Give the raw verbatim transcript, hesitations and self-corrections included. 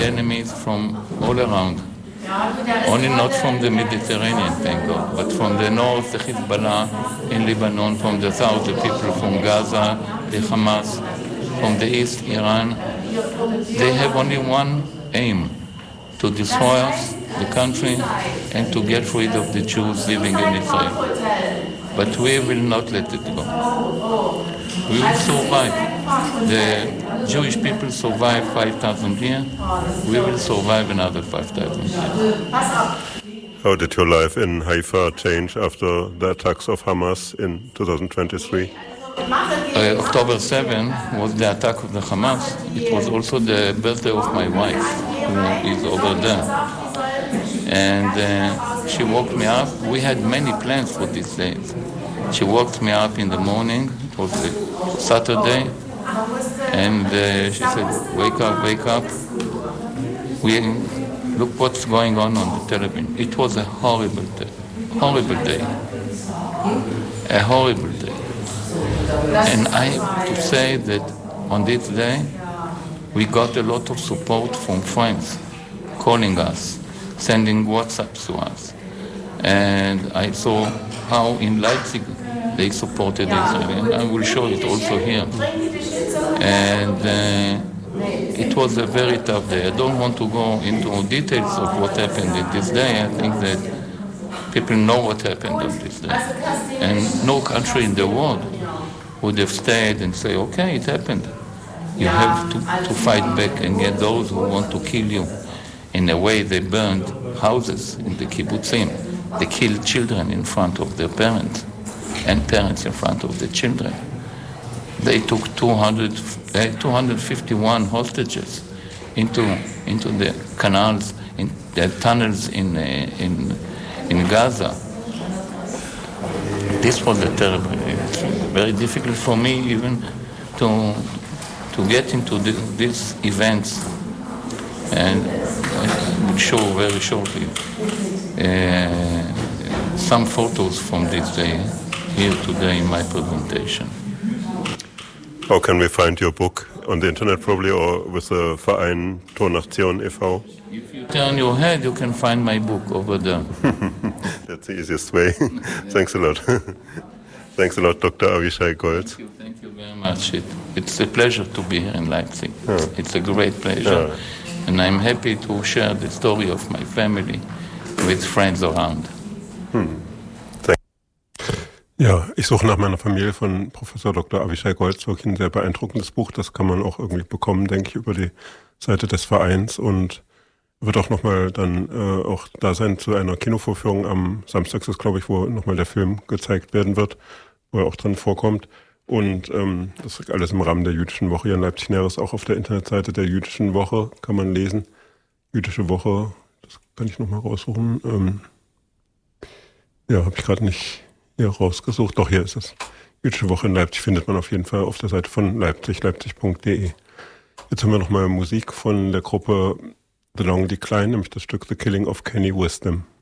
Enemies from all around. Only not from the Mediterranean, thank God, but from the north, the Hezbollah in Lebanon, from the south, the people from Gaza, the Hamas, from the east, Iran. They have only one aim, to destroy us, the country, and to get rid of the Jews living in Israel. But we will not let it go. We will survive. The Jewish people survived five thousand years. We will survive another five thousand years. How did your life in Haifa change after the attacks of Hamas in twenty twenty-three? Uh, October seventh was the attack of the Hamas. It was also the birthday of my wife, who is over there. And uh, she woke me up. We had many plans for these days. She woke me up in the morning. It was a Saturday. And uh, she said, wake up, wake up. We look what's going on on the television. It was a horrible day. Horrible day. A horrible day. And I have to say that on this day, we got a lot of support from friends, calling us, sending WhatsApps to us. And I saw how in Leipzig they supported Israel. And I will show it also here. And uh, it was a very tough day. I don't want to go into details of what happened in this day. I think that people know what happened on this day. And no country in the world would have stayed and say, okay, it happened. You have to, to fight back and get those who want to kill you. In a way, they burned houses in the kibbutzim. They killed children in front of their parents and parents in front of the children. They took two hundred, uh, two hundred fifty-one hostages into into the canals, in the tunnels in uh, in in Gaza. This was a terrible, it's very difficult for me even to to get into the, these events, and I will show very shortly uh, some photos from this day here today in my presentation. How can we find your book? On the internet probably, or with the Verein Tonation e V? If you turn your head, you can find my book over there. That's the easiest way. Thanks a lot. Thanks a lot, Doctor Avishai Goltz. Thank you, thank you very much. It, it's a pleasure to be here in Leipzig. Yeah. It's, it's a great pleasure. Yeah. And I'm happy to share the story of my family with friends around. Hmm. Ja, ich suche nach meiner Familie von Professor Doktor Avishai Goltz. Wirklich ein sehr beeindruckendes Buch. Das kann man auch irgendwie bekommen, denke ich, über die Seite des Vereins. Und wird auch nochmal dann äh, auch da sein zu einer Kinovorführung am Samstag, ist glaube ich, wo nochmal der Film gezeigt werden wird, wo er auch drin vorkommt. Und ähm, das ist alles im Rahmen der Jüdischen Woche hier in Leipzig-Näheres, auch auf der Internetseite der Jüdischen Woche kann man lesen. Jüdische Woche, das kann ich nochmal raussuchen. Ähm, ja, habe ich gerade nicht hier rausgesucht. Doch, hier ist es. Jüdische Woche in Leipzig findet man auf jeden Fall auf der Seite von Leipzig, leipzig punkt de. Jetzt haben wir nochmal Musik von der Gruppe The Long Decline, nämlich das Stück The Killing of Kenny Wisdom.